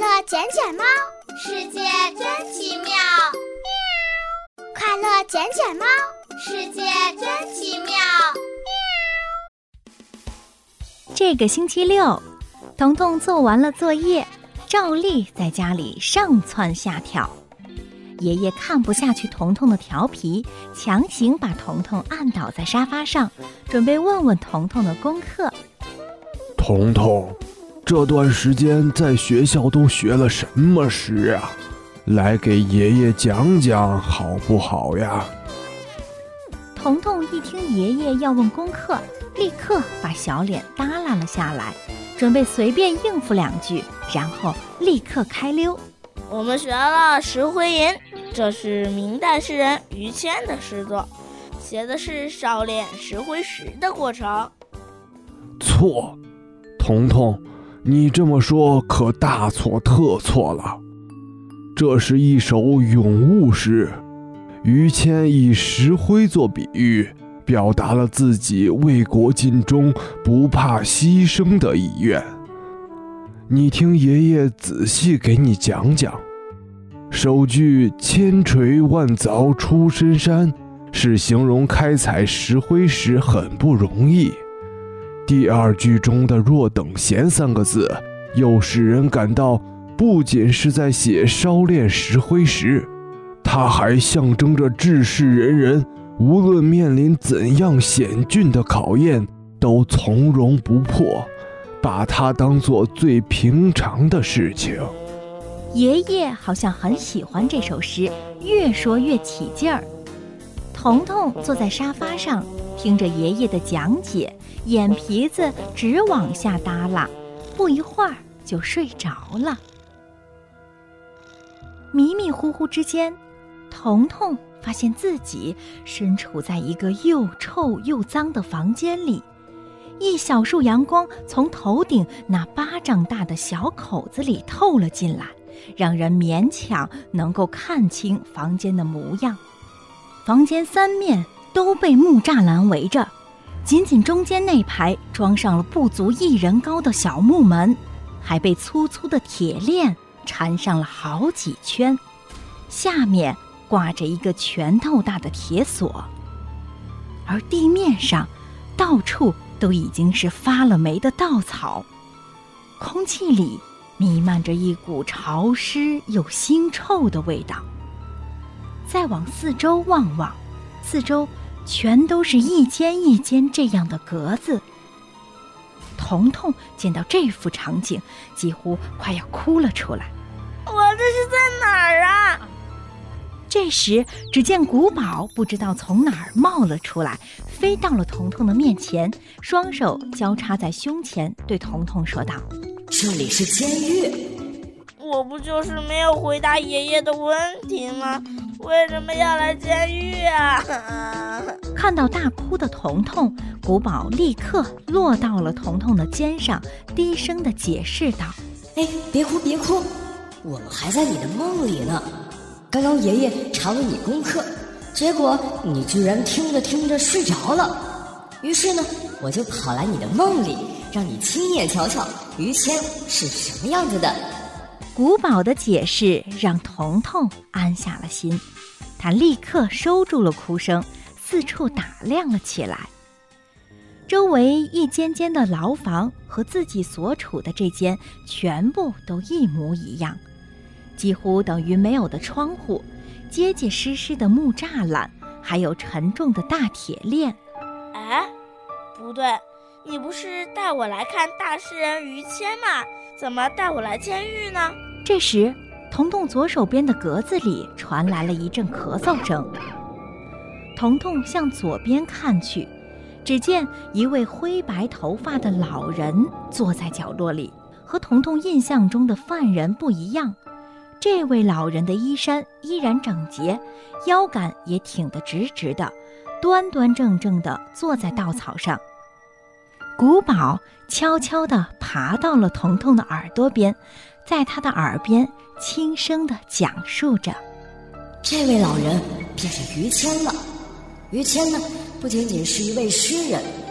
乐捡捡猫， 世界真奇妙。 快乐捡捡猫， 世界真奇妙。 这个星期六，彤彤做完了作业，照例在家里上蹿下跳。爷爷看不下去彤彤的调皮，强行把彤彤按倒在沙发上，准备问问彤彤的功课。 彤彤，这段时间在学校都学了什么诗啊？来给爷爷讲讲好不好呀？ 彤彤一听爷爷要问功课，立刻把小脸耷拉了下来，准备随便应付两句，然后立刻开溜。 我们学了《石灰吟》，这是明代诗人于谦的诗作，写的是烧炼石灰石的过程。 错，彤彤，你这么说可大错特错了。这是一首咏物诗，于谦以石灰做比喻，表达了自己为国尽忠、不怕牺牲的意愿。你听爷爷仔细给你讲讲。首句千锤万凿出深山，是形容开采石灰石很不容易。第二句中的若等闲三个字，又使人感到不仅是在写烧炼石灰石，它还象征着治世仁人无论面临怎样险峻的考验，都从容不迫，把它当作最平常的事情。 爷爷好像很喜欢这首诗，越说越起劲儿。彤彤坐在沙发上，听着爷爷的讲解，眼皮子直往下耷拉，不一会儿就睡着了。迷迷糊糊之间，彤彤发现自己身处在一个又臭又脏的房间里，一小束阳光从头顶那巴掌大的小口子里透了进来，让人勉强能够看清房间的模样。房间三面都被木栅栏围着，仅仅中间那排装上了不足1人高的小木门，还被粗粗的铁链缠上了好几圈，下面挂着一个拳头大的铁锁。而地面上到处都已经是发了霉的稻草，空气里弥漫着一股潮湿又腥臭的味道。再往四周望望，四周全都是一间一间这样的格子。彤彤见到这幅场景，几乎快要哭了出来。 我这是在哪儿啊？ 这时，只见古堡不知道从哪儿冒了出来，飞到了彤彤的面前，双手交叉在胸前，对彤彤说道： 这里是监狱。 我不就是没有回答爷爷的问题吗？为什么要来监狱啊？ 看到大哭的彤彤，古堡立刻落到了彤彤的肩上，低声地解释道： 别哭别哭，我们还在你的梦里呢。刚刚爷爷查问你功课，结果你居然听着听着睡着了。于是呢，我就跑来你的梦里，让你亲眼瞧瞧于谦是什么样子的。 古堡的解释让彤彤安下了心，他立刻收住了哭声，四处打量了起来。周围一间间的牢房和自己所处的这间全部都一模一样，几乎等于没有的窗户，结结实实的木栅栏，还有沉重的大铁链。 哎，不对，你不是带我来看大诗人于谦吗？怎么带我来监狱呢？ 这时，彤彤左手边的格子里传来了一阵咳嗽声。彤彤向左边看去，只见一位灰白头发的老人坐在角落里，和彤彤印象中的犯人不一样。这位老人的衣衫依然整洁，腰杆也挺得直直的，端端正正地坐在稻草上。古堡悄悄地爬到了彤彤的耳朵边，在他的耳边轻声地讲述着： 这位老人便是于谦了。于谦呢，不仅仅是一位诗人，